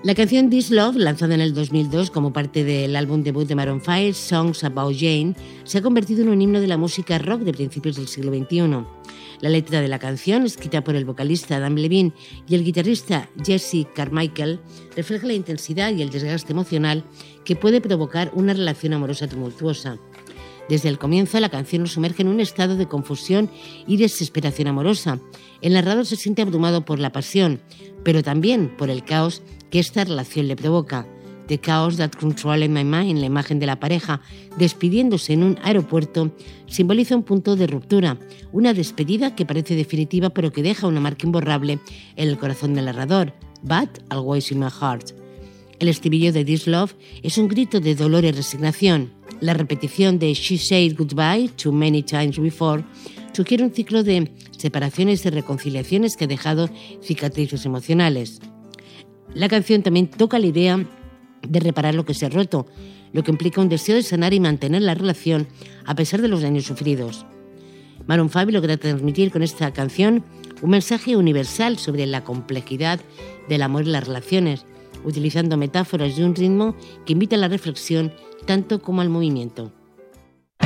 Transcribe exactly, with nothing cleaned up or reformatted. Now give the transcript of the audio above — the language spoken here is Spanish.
La canción This Love, lanzada en el dos mil dos como parte del álbum debut de Maroon cinco, Songs About Jane, se ha convertido en un himno de la música rock de principios del siglo veintiuno. La letra de la canción, escrita por el vocalista Adam Levine y el guitarrista Jesse Carmichael, refleja la intensidad y el desgaste emocional que puede provocar una relación amorosa tumultuosa. Desde el comienzo, la canción nos sumerge en un estado de confusión y desesperación amorosa. El narrador se siente abrumado por la pasión, pero también por el caos que esta relación le provoca. The chaos that controls my mind, la imagen de la pareja despidiéndose en un aeropuerto, simboliza un punto de ruptura, una despedida que parece definitiva pero que deja una marca imborrable en el corazón del narrador. But always in my heart. El estribillo de This Love es un grito de dolor y resignación. La repetición de She Said Goodbye Too Many Times Before sugiere un ciclo de separaciones y reconciliaciones que ha dejado cicatrices emocionales. La canción también toca la idea de reparar lo que se ha roto, lo que implica un deseo de sanar y mantener la relación a pesar de los daños sufridos. Maroon cinco logra transmitir con esta canción un mensaje universal sobre la complejidad del amor y las relaciones, utilizando metáforas de un ritmo que invita a la reflexión tanto como al movimiento.